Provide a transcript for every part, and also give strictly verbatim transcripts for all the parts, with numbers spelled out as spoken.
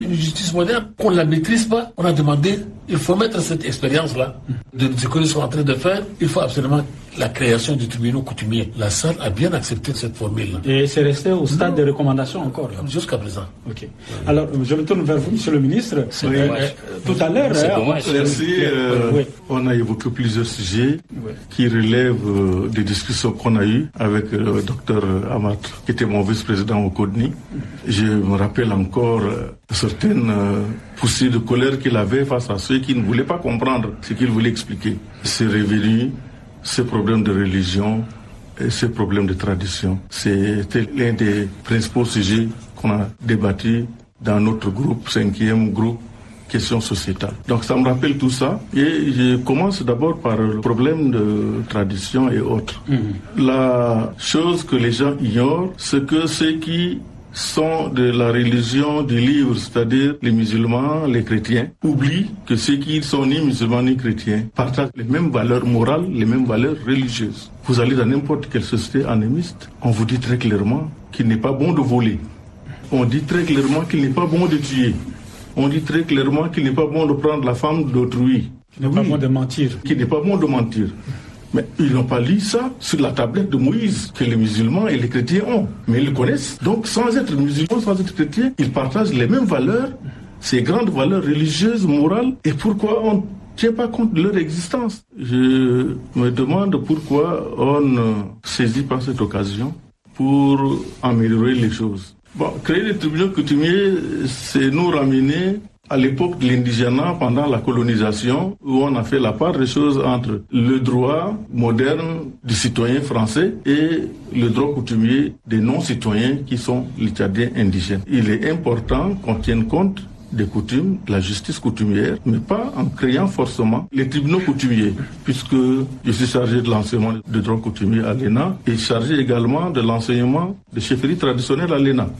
Une justice moderne, qu'on ne la maîtrise pas, on a demandé, il faut mettre cette expérience-là, de ce que nous sommes en train de faire, il faut absolument la création du tribunal coutumier. La salle a bien accepté cette formule-là. Et c'est resté au stade non. de recommandation encore là. Jusqu'à présent. Ok. Alors, je me tourne vers vous, monsieur le ministre. C'est euh, euh, tout à l'heure, c'est hein, dommage. Merci. Euh, oui. On a évoqué plusieurs sujets oui. qui relèvent euh, des discussions qu'on a eues avec le euh, docteur Amat, qui était mon vice-président au CODNI. Je me rappelle encore euh, certaines euh, poussées de colère qu'il avait face à ceux qui ne voulaient pas comprendre ce qu'il voulait expliquer. C'est revenu. Ces problèmes de religion et ces problèmes de tradition, c'était l'un des principaux sujets qu'on a débattu dans notre groupe, cinquième groupe, question sociétale. Donc ça me rappelle tout ça et je commence d'abord par le problème de tradition et autres. Mmh. La chose que les gens ignorent, c'est que ceux qui sont de la religion du livre, c'est-à-dire les musulmans, les chrétiens, oublient que ceux qui sont ni musulmans ni chrétiens partagent les mêmes valeurs morales, les mêmes valeurs religieuses. Vous allez dans n'importe quelle société animiste, on vous dit très clairement qu'il n'est pas bon de voler. On dit très clairement qu'il n'est pas bon de tuer. On dit très clairement qu'il n'est pas bon de prendre la femme d'autrui. Qu'il n'est oui, pas bon de mentir. Qu'il n'est pas bon de mentir. Mais ils n'ont pas lu ça sur la tablette de Moïse que les musulmans et les chrétiens ont. Mais ils le connaissent. Donc sans être musulmans, sans être chrétiens, ils partagent les mêmes valeurs, ces grandes valeurs religieuses, morales. Et pourquoi on ne tient pas compte de leur existence? Je me demande pourquoi on ne saisit pas cette occasion pour améliorer les choses. Bon, créer des tribunaux coutumiers, c'est nous ramener à l'époque de l'indigénat, pendant la colonisation, où on a fait la part des choses entre le droit moderne du citoyen français et le droit coutumier des non-citoyens qui sont les Tchadiens indigènes. Il est important qu'on tienne compte des coutumes, de la justice coutumière, mais pas en créant forcément les tribunaux coutumiers, puisque je suis chargé de l'enseignement de droit coutumier à l'E N A et chargé également de l'enseignement de chefferie traditionnelle à l'E N A.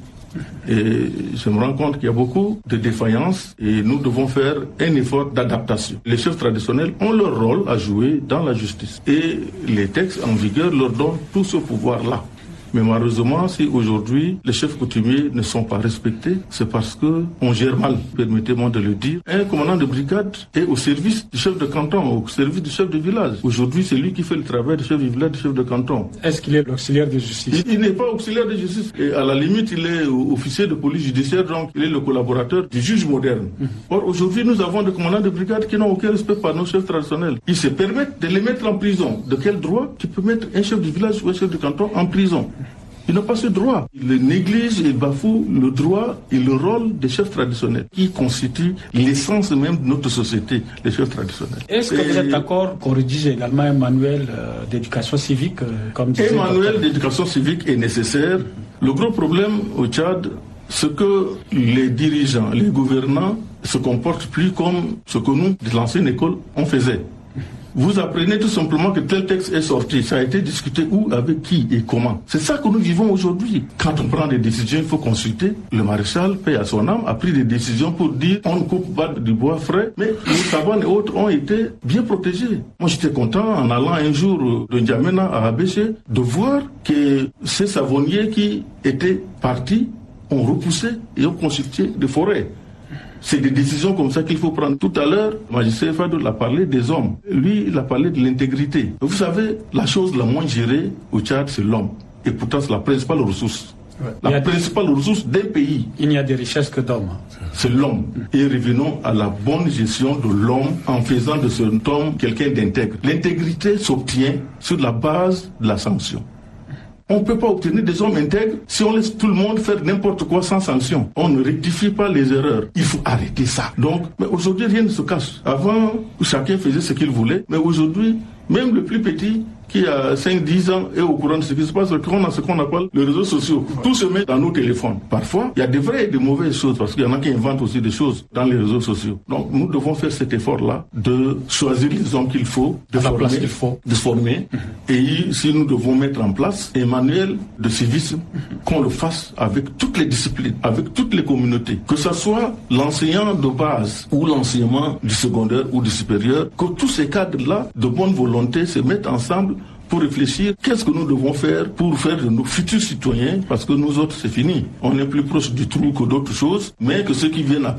Et je me rends compte qu'il y a beaucoup de défaillances et nous devons faire un effort d'adaptation. Les chefs traditionnels ont leur rôle à jouer dans la justice et les textes en vigueur leur donnent tout ce pouvoir-là. Mais malheureusement, si aujourd'hui les chefs coutumiers ne sont pas respectés, c'est parce que on gère mal, permettez-moi de le dire. Un commandant de brigade est au service du chef de canton, au service du chef de village. Aujourd'hui, c'est lui qui fait le travail du chef de village, du chef de canton. Est-ce qu'il est l'auxiliaire de justice? Il, il n'est pas auxiliaire de justice. Et à la limite, il est officier de police judiciaire, donc il est le collaborateur du juge moderne. Mmh. Or, aujourd'hui, nous avons des commandants de brigade qui n'ont aucun respect par nos chefs traditionnels. Ils se permettent de les mettre en prison. De quel droit tu peux mettre un chef de village ou un chef de canton en prison? Ils n'ont pas ce droit. Ils négligent et bafouent le droit et le rôle des chefs traditionnels, qui constituent l'essence même de notre société, les chefs traditionnels. Est-ce que et vous êtes d'accord qu'on rédige également un manuel euh, d'éducation civique euh, comme Un manuel d'éducation civique est nécessaire. Le gros problème au Tchad, c'est que les dirigeants, les gouvernants se comportent plus comme ce que nous, de l'ancienne école, on faisait. Vous apprenez tout simplement que tel texte est sorti. Ça a été discuté où, avec qui et comment. C'est ça que nous vivons aujourd'hui. Quand on prend des décisions, il faut consulter. Le maréchal, paix à son âme, a pris des décisions pour dire on ne coupe pas du bois frais. Mais les savanes et autres ont été bien protégés. Moi, j'étais content en allant un jour de N'Djamena à Abéché de voir que ces savonniers qui étaient partis ont repoussé et ont constitué des forêts. C'est des décisions comme ça qu'il faut prendre. Tout à l'heure, le magistrat Fadou a parlé des hommes. Lui, il a parlé de l'intégrité. Vous savez, la chose la moins gérée au Tchad, c'est l'homme. Et pourtant, c'est la principale ressource. Ouais. La principale des... ressource d'un pays. Il n'y a de richesse que d'hommes. C'est l'homme. Et revenons à la bonne gestion de l'homme en faisant de cet homme quelqu'un d'intègre. L'intégrité s'obtient sur la base de la sanction. On ne peut pas obtenir des hommes intègres si on laisse tout le monde faire n'importe quoi sans sanction. On ne rectifie pas les erreurs. Il faut arrêter ça. Donc, mais aujourd'hui, rien ne se cache. Avant, chacun faisait ce qu'il voulait, mais aujourd'hui, même le plus petit qui a cinq dix ans est au courant de ce qui se passe, qu'on a ce qu'on appelle les réseaux sociaux. Tout se met dans nos téléphones. Parfois, il y a des vraies et des mauvaises choses, parce qu'il y en a qui inventent aussi des choses dans les réseaux sociaux. Donc, nous devons faire cet effort-là de choisir les hommes qu'il faut, de former, qu'il faut. de former. Mm-hmm. Et si nous devons mettre en place un manuel de civisme, mm-hmm. qu'on le fasse avec toutes les disciplines, avec toutes les communautés, que ce soit l'enseignant de base ou l'enseignement du secondaire ou du supérieur, que tous ces cadres-là de bonne volonté se mettent ensemble pour réfléchir qu'est-ce que nous devons faire pour faire de nos futurs citoyens, parce que nous autres c'est fini, on est plus proche du trou que d'autres choses, mais que ceux qui viennent après